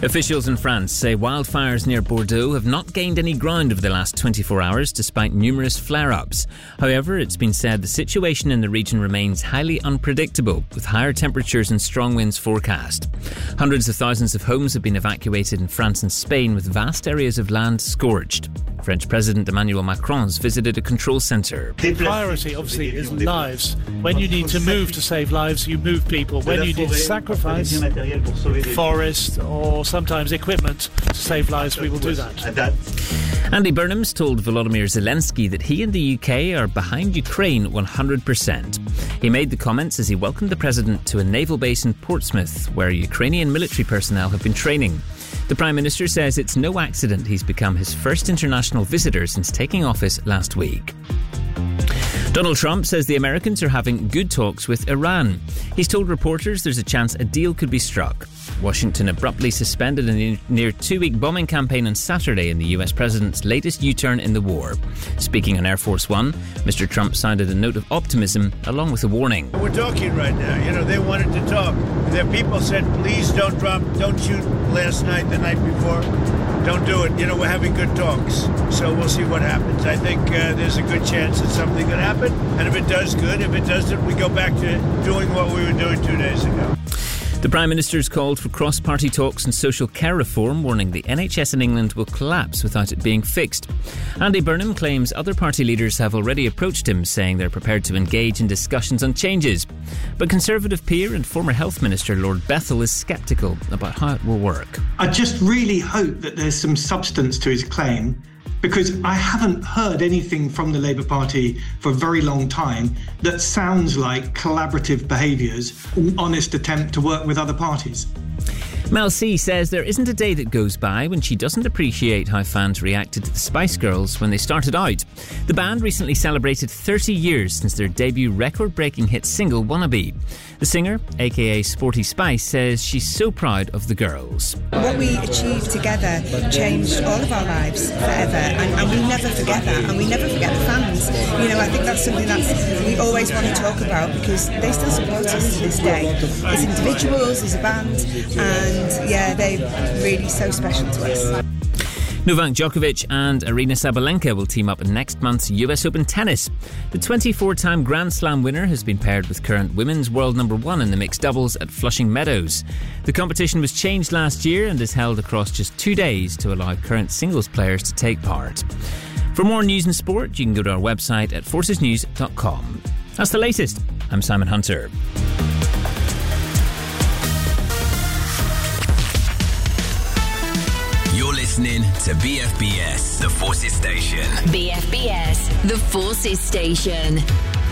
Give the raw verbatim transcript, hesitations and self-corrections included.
Officials in France say wildfires near Bordeaux have not gained any ground over the last twenty-four hours despite numerous flare-ups. However, it's been said the situation in the region remains highly unpredictable, with higher temperatures and strong winds forecast. Hundreds of thousands of homes have been evacuated in France and Spain, with vast areas of land scorched. French President Emmanuel Macron has visited a control centre. The priority, obviously, is lives. When you need to move to save lives, you move people. When you need to sacrifice forest or sometimes equipment to save lives, we will do that. Andy Burnham's told Volodymyr Zelensky that he and the U K are behind Ukraine one hundred percent. He made the comments as he welcomed the president to a naval base in Portsmouth, where Ukrainian military personnel have been training. The Prime Minister says it's no accident he's become his first international visitor since taking office last week. Donald Trump says the Americans are having good talks with Iran. He's told reporters there's a chance a deal could be struck. Washington abruptly suspended a near two-week bombing campaign on Saturday in the U S president's latest U-turn in the war. Speaking on Air Force One, Mister Trump sounded a note of optimism along with a warning. We're talking right now. You know, they wanted to talk. Their people said, please don't drop, don't shoot last night, the night before. Don't do it. You know, we're having good talks. So we'll see what happens. I think uh, there's a good chance that something could happen. And if it does, good. If it doesn't, we go back to doing what we were doing two days ago. The Prime Minister's called for cross-party talks and social care reform, warning the N H S in England will collapse without it being fixed. Andy Burnham claims other party leaders have already approached him, saying they're prepared to engage in discussions on changes. But Conservative peer and former Health Minister Lord Bethell is sceptical about how it will work. I just really hope that there's some substance to his claim, because I haven't heard anything from the Labour Party for a very long time that sounds like collaborative behaviours, an honest attempt to work with other parties. Mel C says there isn't a day that goes by when she doesn't appreciate how fans reacted to the Spice Girls when they started out. The band recently celebrated thirty years since their debut record-breaking hit single Wannabe. The singer, aka Sporty Spice, says she's so proud of the girls. What we achieved together changed all of our lives forever, and, and we never forget that, and we never forget the fans. You know, I think that's something that we always want to talk about, because they still support us to this day, as individuals, as a band, and yeah, they're really so special to us. Novak Djokovic and Aryna Sabalenka will team up in next month's U S Open tennis. The twenty-four-time Grand Slam winner has been paired with current women's world number one in the mixed doubles at Flushing Meadows. The competition was changed last year and is held across just two days to allow current singles players to take part. For more news and sport, you can go to our website at forces news dot com. That's the latest. I'm Simon Hunter. You're listening to B F B S, the Forces Station. B F B S, the Forces Station.